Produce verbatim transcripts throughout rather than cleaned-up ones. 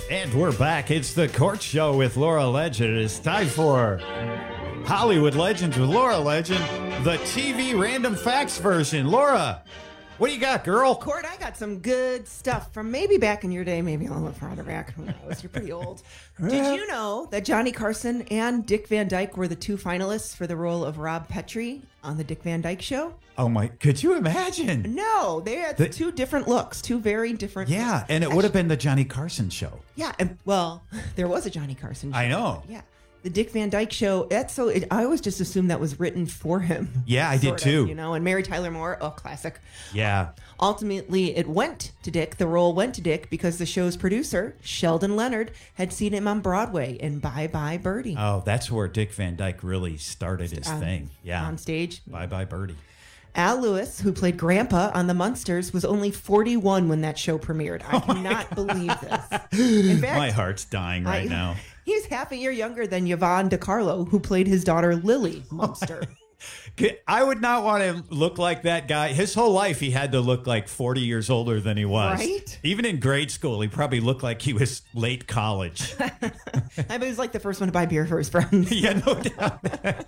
And we're back. It's the Court Show with Laura Legend. It's time for Hollywood Legends with Laura Legend, the T V random facts version. Laura, what do you got, girl? Court, I got some good stuff from maybe back in your day, maybe a little farther back. Who knows? You're pretty old. Did you know that Johnny Carson and Dick Van Dyke were the two finalists for the role of Rob Petrie on the Dick Van Dyke Show? Oh my, could you imagine? No, they had The- two different looks, two very different Yeah, looks. and it would have been the Johnny Carson show. Yeah, and, well, there was a Johnny Carson show. I know. Yeah. The Dick Van Dyke Show, that's so, it, I always just assumed that was written for him. Yeah, I did sort of, too. You know, and Mary Tyler Moore, oh, classic. Yeah. Ultimately, it went to Dick. The role went to Dick because the show's producer, Sheldon Leonard, had seen him on Broadway in Bye Bye Birdie. Oh, that's where Dick Van Dyke really started his On- thing. Yeah. On stage. Bye bye, Birdie. Al Lewis, who played Grandpa on The Munsters, was only forty-one when that show premiered. I cannot believe this. In fact, My heart's dying right I- now. He's half a year younger than Yvonne DiCarlo, who played his daughter Lily Munster. I would not want to look like that guy. His whole life, he had to look like forty years older than he was. Right? Even in grade school, he probably looked like he was late college. I bet he was like the first one to buy beer for his friends. Yeah, no doubt.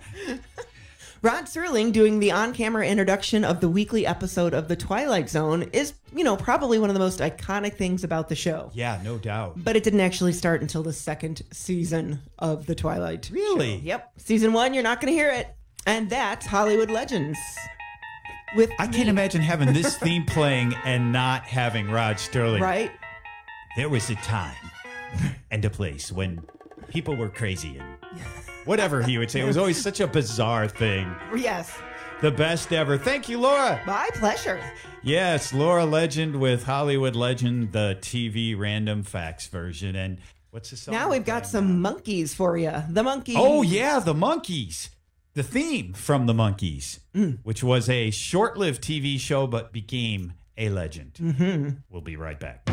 Rod Serling doing the on-camera introduction of the weekly episode of The Twilight Zone is, you know, probably one of the most iconic things about the show. Yeah, no doubt. But it didn't actually start until the second season of The Twilight Really? Show. Yep. Season one, you're not going to hear it. And that's Hollywood Legends. With I can't imagine having this theme playing and not having Rod Sterling. Right? There was a time and a place when people were crazy and whatever he would say. It was always such a bizarre thing. Yes. The best ever. Thank you, Laura. My pleasure. Yes, Laura Legend with Hollywood Legend, the T V random facts version. And what's the song? Now we've got some monkeys for you. The monkeys. Oh, yeah, the Monkees. The theme from the Monkees, Mm. which was a short-lived T V show but became a legend. Mm-hmm. We'll be right back.